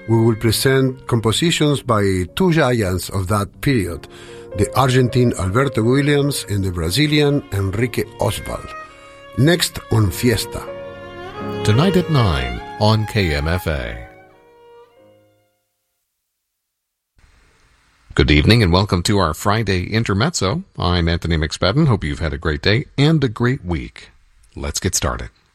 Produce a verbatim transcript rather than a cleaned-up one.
we will present compositions by two giants of that period, the Argentine Alberto Williams and the Brazilian Enrique Oswald. Next on Fiesta. Tonight at nine on K M F A. Good evening and welcome to our Friday Intermezzo. I'm Anthony McSpadden. Hope you've had a great day and a great week. Let's get started.